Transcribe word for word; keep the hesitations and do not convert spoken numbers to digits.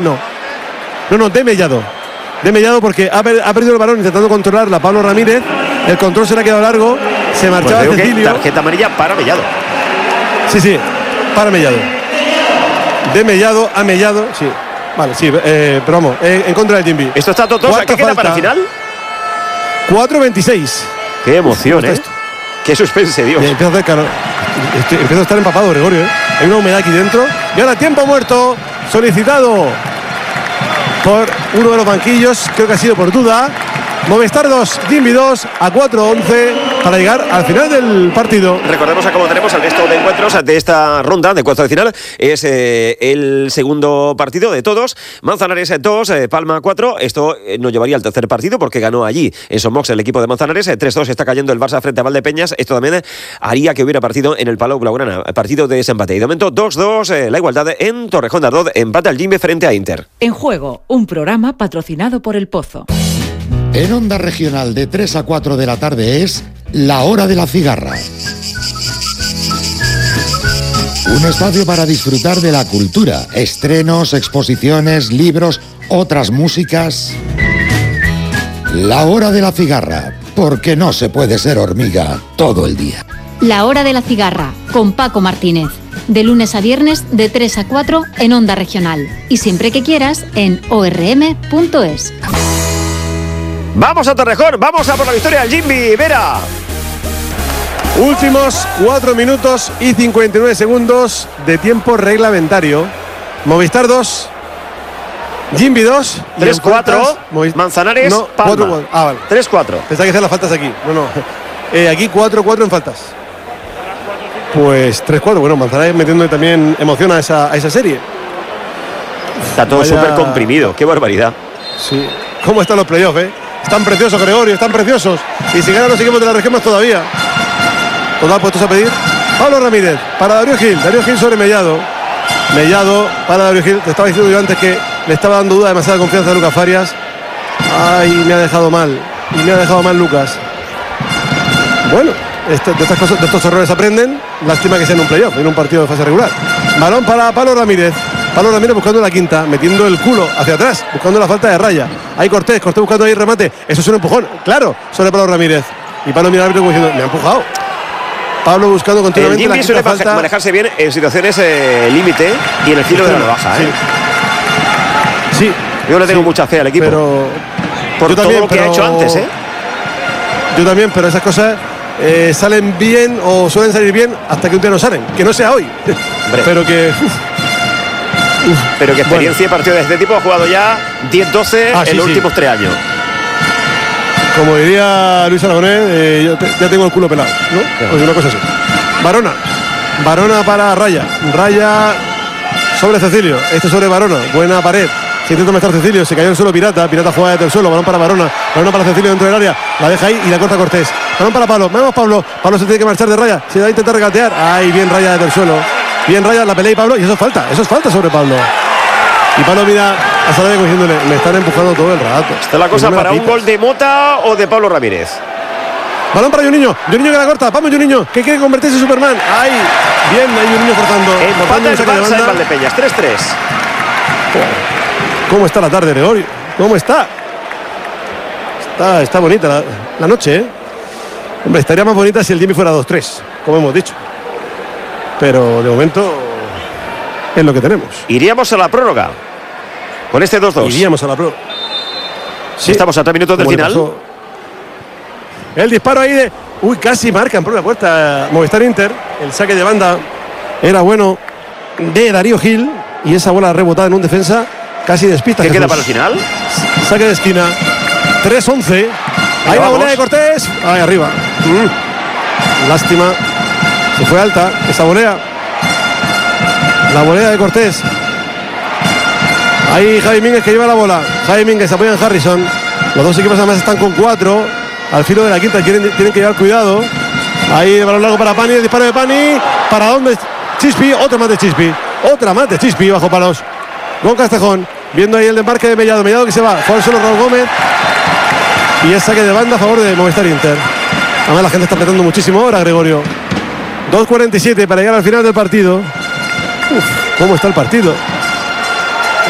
no. No, no, de Mellado. De Mellado porque ha, per, ha perdido el balón intentando controlarla Pablo Ramírez. El control se le ha quedado largo. Se marchaba pues Cecilio. Tarjeta amarilla para Mellado. Sí, sí, para Mellado. De Mellado a Mellado, sí. Vale, sí, eh, pero vamos, eh, en contra del Jimby. Esto está todo. ¿Qué queda para el final? cuatro veintiséis. Qué emoción, ¿eh? Esto? Qué suspense, Dios. Empiezo a, hacer calor. Estoy, empiezo a estar empapado, Gregorio, ¿eh? Hay una humedad aquí dentro. Y ahora tiempo muerto, solicitado por uno de los banquillos, creo que ha sido por duda. Movistar dos, Jimby dos, a cuatro once para llegar al final del partido. Recordemos a cómo tenemos el resto de encuentros de esta ronda de cuartos de final. Es eh, el segundo partido de todos. Manzanares dos, eh, Palma cuatro. Esto eh, nos llevaría al tercer partido porque ganó allí en Somox el equipo de Manzanares. Eh, tres dos está cayendo el Barça frente a Valdepeñas. Esto también eh, haría que hubiera partido en el Palau Blaugrana. Partido de desempate. Y de momento dos dos, eh, la igualdad en Torrejón de Ardoz. Empate al Jimby frente a Inter. En juego, un programa patrocinado por El Pozo. En Onda Regional de tres a cuatro de la tarde es La Hora de la Cigarra. Un espacio para disfrutar de la cultura, estrenos, exposiciones, libros, otras músicas. La Hora de la Cigarra, porque no se puede ser hormiga todo el día. La Hora de la Cigarra, con Paco Martínez. De lunes a viernes, de tres a cuatro en Onda Regional. Y siempre que quieras, en o r m punto es. Vamos a Torrejón, vamos a por la victoria del Jimby, Vera. Últimos cuatro minutos y cincuenta y nueve segundos de tiempo reglamentario. Movistar dos, Jimby dos. tres cuatro, Movi- Manzanares, no, Palma. cuatro, cuatro. Ah, vale. tres cuatro. Pensaba que hacer las faltas aquí. No, no. Eh, aquí cuatro cuatro en faltas. Pues tres cuatro. Bueno, Manzanares metiendo también emoción a esa, a esa serie. Está todo Vaya... súper comprimido, qué barbaridad. Sí. ¿Cómo están los playoffs, eh? Están preciosos, Gregorio, están preciosos. Y si ganan los equipos de la región más todavía. Total, puestos a pedir. Pablo Ramírez, para Darío Gil. Darío Gil sobre Mellado. Mellado para Darío Gil. Te estaba diciendo yo antes que le estaba dando duda, demasiada confianza a Lucas Farias. Ay, me ha dejado mal. Y me ha dejado mal Lucas. Bueno, este, de, estas cosas, de estos errores aprenden. Lástima que sea en un playoff, en un partido de fase regular. Balón para Pablo Ramírez. Pablo Ramírez buscando la quinta, metiendo el culo hacia atrás, buscando la falta de raya. Ahí Cortés, Cortés buscando ahí remate. Eso es un empujón, claro, sobre Pablo Ramírez. Y Pablo mira al árbitro como diciendo, me ha empujado. Pablo buscando continuamente el la quinta suele falta. manejarse bien en situaciones eh, límite y en el filo de la baja. Sí. ¿eh? Sí. Yo le tengo sí, mucha fe al equipo. Pero por yo todo también, lo que pero... ha hecho antes, ¿eh? Yo también, pero esas cosas eh, salen bien o suelen salir bien hasta que un día no salen. Que no sea hoy. Pero que... Uf. Uf, pero que experiencia bueno. Y partido de este tipo ha jugado ya diez doce ah, en sí, los sí. últimos tres años. Como diría Luis Aragonés, eh, yo te, ya tengo el culo pelado, ¿no? Claro. Pues una cosa así. Varona. Varona para Raya. Raya sobre Cecilio. Este sobre Varona. Buena pared. Se intenta meter Cecilio. Se cayó en el suelo Pirata. Pirata juega desde el suelo. Balón para Varona. Varona para Cecilio dentro del área. La deja ahí y la corta Cortés. Balón para Pablo. Vamos Pablo. Pablo se tiene que marchar de Raya. Se va a intentar regatear. Ay, bien Raya desde el suelo. Bien Raya, la pelea y Pablo, y eso es falta, eso es falta sobre Pablo. Y Pablo mira a Sarabia diciéndole, me están empujando todo el rato. Está la cosa para un gol de Mota o de Pablo Ramírez. Balón para Juninho, Juninho que la corta, vamos Juninho, que quiere convertirse en Superman. Ay, bien, ahí Juninho cortando. Empata el Barça en Valdepeñas, tres tres. ¿Cómo está la tarde, Gregorio? ¿Cómo está? Está, está bonita la, la noche, ¿eh? Hombre, estaría más bonita si el Jimmy fuera dos tres, como hemos dicho. Pero de momento es lo que tenemos. Iríamos a la prórroga con este dos dos. Iríamos a la prórroga. Sí. Estamos a tres minutos del final. Pasó. El disparo ahí de... Uy, casi marcan por la puerta Movistar Inter. El saque de banda era bueno de Darío Gil. Y esa bola rebotada en un defensa casi despista. ¿Qué Jesús. queda para el final? Saque de esquina. tres once. Ahí la volea de Cortés. Ahí arriba. Mm. Lástima. Se fue alta esa volea. La volea de Cortés. Ahí Javi Mínguez que lleva la bola. Javi Mínguez se apoya en Harrison. Los dos equipos además están con cuatro. Al filo de la quinta tienen, tienen que llevar cuidado. Ahí el balón largo para Pani. El disparo de Pani. ¿Para dónde? Chispi. Otra más de Chispi. Otra más de Chispi bajo palos. Con Castejón. Viendo ahí el desmarque de Mellado. Mellado que se va. Fue al suelo Raúl Gómez. Y es saque de banda a favor de Movistar Inter. Además la gente está apretando muchísimo ahora, Gregorio. dos cuarenta y siete para llegar al final del partido. Uf, ¿cómo está el partido?